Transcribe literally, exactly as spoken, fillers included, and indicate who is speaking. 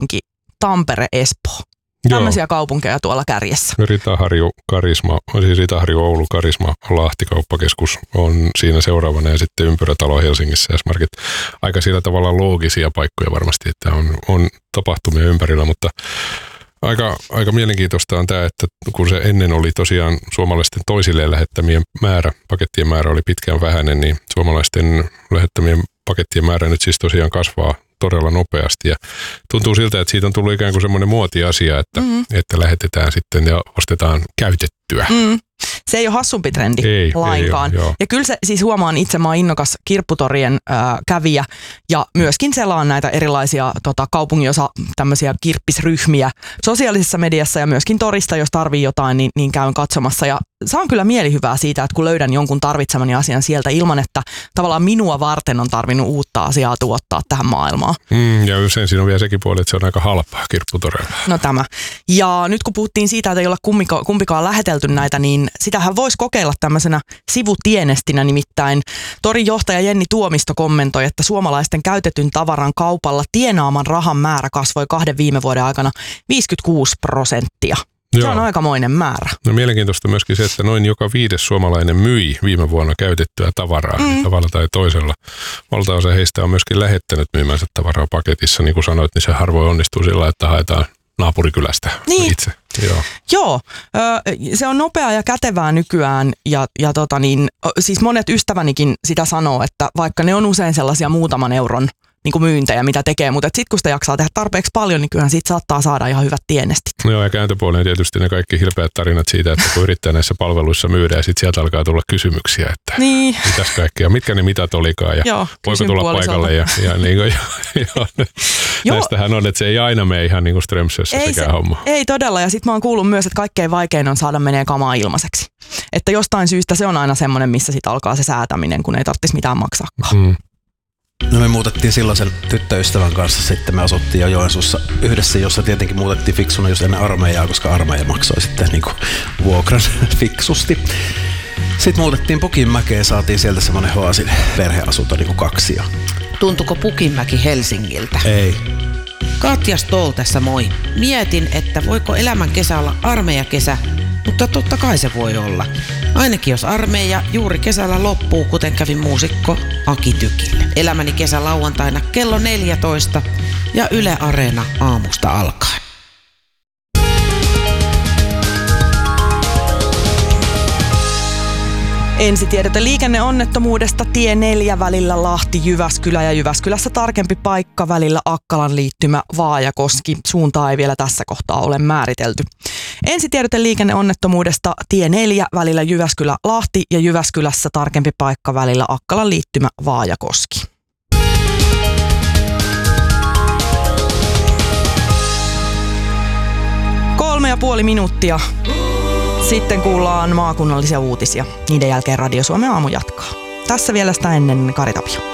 Speaker 1: Helsinki, Tampere, Espoo. Tämmöisiä kaupunkeja tuolla kärjessä.
Speaker 2: Ritaharju, Karisma, siis Ritaharju, Oulu, Karisma, Lahti kauppakeskus on siinä seuraavana ja sitten Ympyrätalo Helsingissä ja S-Market. Aika sillä tavalla loogisia paikkoja varmasti, että on, on tapahtumia ympärillä, mutta aika, aika mielenkiintoista on tämä, että kun se ennen oli tosiaan suomalaisten toisilleen lähettämien määrä, pakettien määrä oli pitkään vähäinen, niin suomalaisten lähettämien pakettien määrä nyt siis tosiaan kasvaa todella nopeasti ja tuntuu siltä, että siitä on tullut ikään kuin semmoinen muotiasia, että, mm. että lähetetään sitten ja ostetaan käytettyä.
Speaker 1: Mm. Se ei ole hassumpi trendi
Speaker 2: ei,
Speaker 1: lainkaan.
Speaker 2: Ei ole,
Speaker 1: ja kyllä se siis huomaan itse, mä oon innokas kirpputorien äh, kävijä ja myöskin selaan näitä erilaisia tota, kaupunginosa tämmöisiä kirppisryhmiä sosiaalisessa mediassa ja myöskin torista, jos tarvii jotain, niin, niin käyn katsomassa ja saan kyllä mielihyvää siitä, että kun löydän jonkun tarvitsemani asian sieltä ilman, että tavallaan minua varten on tarvinnut uutta asiaa tuottaa tähän maailmaan.
Speaker 2: Mm, ja usein siinä on vielä sekin puoli, että se on aika halpaa kirpputorella.
Speaker 1: No tämä. Ja nyt kun puhuttiin siitä, että ei olla kummika, kumpikaan lähetelty näitä, niin sitähän voisi kokeilla tämmöisenä sivutienestinä, nimittäin torin johtaja Jenni Tuomisto kommentoi, että suomalaisten käytetyn tavaran kaupalla tienaaman rahan määrä kasvoi kahden viime vuoden aikana viisikymmentäkuusi prosenttia. Se
Speaker 2: Joo.
Speaker 1: on aikamoinen määrä.
Speaker 2: No mielenkiintoista myöskin se, että noin joka viides suomalainen myi viime vuonna käytettyä tavaraa mm. tavalla tai toisella. Valtaosa heistä on myöskin lähettänyt myymänsä tavaraa paketissa. Niin kuin sanoit, niin se harvoin onnistuu sillä, että haetaan naapurikylästä
Speaker 1: niin.
Speaker 2: itse. Joo,
Speaker 1: Joo ö, se on nopeaa ja kätevää nykyään ja, ja tota niin, siis monet ystävänikin sitä sanoo, että vaikka ne on usein sellaisia muutaman euron niin kuin myyntejä, mitä tekee, mutta sitten kun sitä jaksaa tehdä tarpeeksi paljon, niin kyllähän siitä saattaa saada ihan hyvät tienestit.
Speaker 2: No joo, ja kääntöpuoleen tietysti ne kaikki hilpeät tarinat siitä, että kun yrittää näissä palveluissa myydä ja sitten sieltä alkaa tulla kysymyksiä, että
Speaker 1: niin.
Speaker 2: mitäs kaikkea, mitkä ne mitat olikaan ja
Speaker 1: joo,
Speaker 2: voiko tulla paikalle. Ja, ja niin kuin, jo, jo, näistähän on, että se ei aina mene ihan niin kuin Strömsössä sekään se, homma.
Speaker 1: Ei todella, ja sitten mä oon kuullut myös, että kaikkein vaikein on saada menee kamaa ilmaiseksi. Että jostain syystä se on aina semmoinen, missä sitten alkaa se säätäminen, kun ei tarvitsisi mitään maksaakaan. Mm.
Speaker 3: No me muutettiin silloisen tyttöystävän kanssa, sitten me asuttiin jo Joensuussa yhdessä, jossa tietenkin muutettiin fiksuna just ennen armeijaa, koska armeija maksoi sitten niin kuin vuokran fiksusti. Sitten muutettiin Pukinmäkeen, saatiin sieltä semmoinen Hoasin perheasunto niin kuin kaksi.
Speaker 4: Tuntuko Pukinmäki Helsingiltä?
Speaker 3: Ei.
Speaker 4: Katja Stoll tässä moi. Mietin, että voiko elämän kesä olla armeijakesä, mutta totta kai se voi olla. Ainakin jos armeija juuri kesällä loppuu, kuten kävi muusikko Aki Tykille. Elämäni kesä lauantaina kello neljätoista ja Yle Areena aamusta alkaen.
Speaker 1: Ensitiedote liikenneonnettomuudesta tie neljä välillä Lahti-Jyväskylä ja Jyväskylässä tarkempi paikka välillä Akkalan liittymä Vaajakoski. Suuntaa ei vielä tässä kohtaa ole määritelty. Ensitiedote liikenneonnettomuudesta tie neljä välillä Jyväskylä-Lahti ja Jyväskylässä tarkempi paikka välillä Akkalan liittymä Vaajakoski. Kolme ja puoli minuuttia. Sitten kuullaan maakunnallisia uutisia. Niiden jälkeen Radio Suomen aamu jatkaa. Tässä vielä sitä ennen Kari Tapio.